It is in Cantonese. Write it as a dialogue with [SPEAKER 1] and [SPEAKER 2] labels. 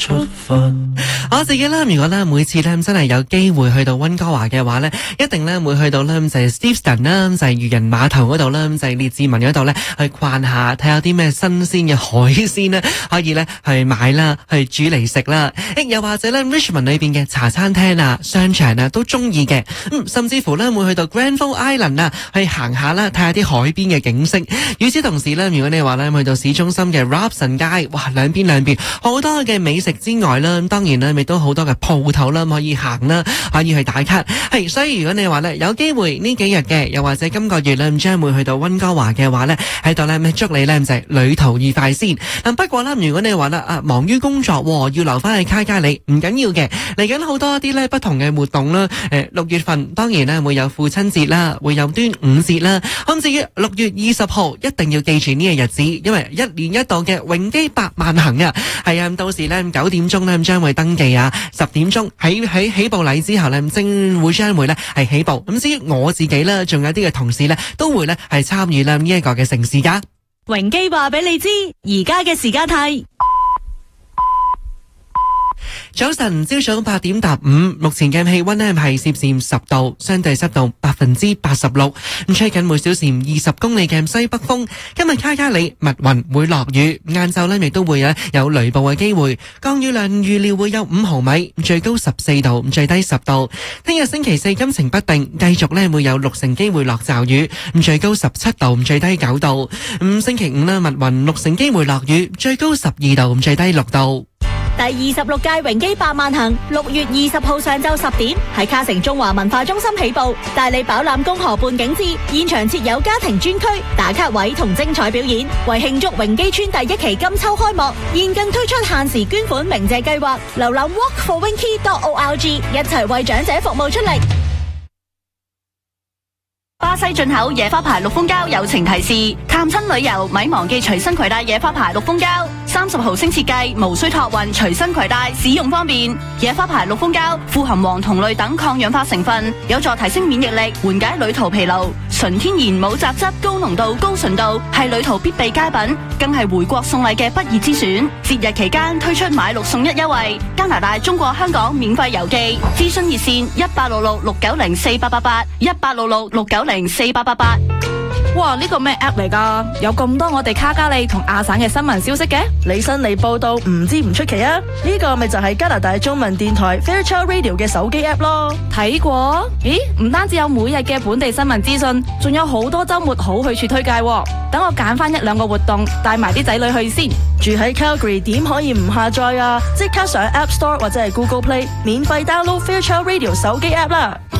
[SPEAKER 1] 出發。
[SPEAKER 2] 我自己啦，如果咧每次咧真係有機會去到溫哥華嘅話咧，一定咧會去到咧就係 Steveston 啦，就係漁人碼頭嗰度啦，就係列治文嗰度咧去逛下，睇下啲咩新鮮嘅海鮮咧可以咧去買啦，去煮嚟食啦。又或者咧 Richmond 裏邊嘅茶餐廳啊、商場啊都中意嘅。甚至乎咧會去到 Granville Island 啊，去行下啦，睇下啲海邊嘅景色。與此同時咧，如果你話咧去到市中心嘅 Robson 街，哇，兩邊好多嘅美食之外啦，當然咧亦都好多嘅鋪頭啦，可以行啦，可以去打卡。係，所以如果你話咧有機會呢幾日嘅，又或者今個月咧將會去到溫哥華嘅話咧，喺度咧祝你咧就係旅途愉快先。不過啦，如果你話啦忙於工作，要留翻去卡加里，唔緊要嘅，嚟緊好多啲咧不同嘅活動啦。6月份當然咧會有父親節啦，會有端午節啦。咁至於6月20號，一定要記住呢個日子，因為1年1度嘅榮基百萬行啊，係啊，到時咧9點鐘咧將會登記啊，10點鐘喺起步禮之後咧，將會咧係起步。咁至於我自己啦，仲有啲嘅同事咧，都會咧係參與啦呢一個嘅盛事噶。
[SPEAKER 3] 榮基話俾你知，而家嘅時間係
[SPEAKER 2] 早晨，朝早8點15，目前嘅氣溫呢係攝氏10度，相對濕度86%。咁吹緊每小時20公里嘅西北風。今日卡加里密雲會落雨，晏晝呢亦都會有雷暴嘅機會。降雨量預料會有5毫米，最高14度，最低10度。聽日星期四陰晴不定，繼續呢會有60%機會落驟雨，最高17度，最低9度。星期五呢密雲60%機會落雨，最高12度，最低6度。
[SPEAKER 3] 第26屆榮基百萬行6月20號上晝10點喺卡城中華文化中心起步，帶你飽覽公河畔景致，現場設有家庭專區、打卡位同精彩表演。為慶祝榮基村第1期金秋開幕，現更推出限時捐款鳴謝計劃，瀏覽 walkforwinky.org， 一齊為長者服務出力。巴西進口野花牌綠蜂膠友情提示：探親旅遊咪忘記隨身攜帶野花牌綠蜂膠，30毫升設計，無需託運，隨身攜帶，使用方便。野花牌綠蜂膠富含黃酮類等抗氧化成分，有助提升免疫力，緩解旅途疲勞。純天然冇雜質，高濃度高純度，係旅途必備佳品，更係回國送禮嘅不二之選。節日期間推出買6送1優惠，加拿大、中國香港免費郵寄。諮詢熱線1866-690-4888，1866-690-4888。
[SPEAKER 4] 哇！呢個咩 app 嚟㗎？有咁多我哋卡加利同亞省嘅新聞消息嘅？
[SPEAKER 5] 你新嚟報道唔知唔出奇啊！呢個咪就係加拿大中文電台 Fairchild Radio 嘅手機 app 咯。
[SPEAKER 4] 睇過？咦，唔單止有每日嘅本地新聞資訊，仲有好多週末好去處推介喎。等我揀翻1-2個活動，帶埋啲仔女去先。
[SPEAKER 5] 住喺 Calgary 點可以唔下載啊？即刻上 App Store 或者係 Google Play 免費 download Fairchild Radio 手機 app 啦。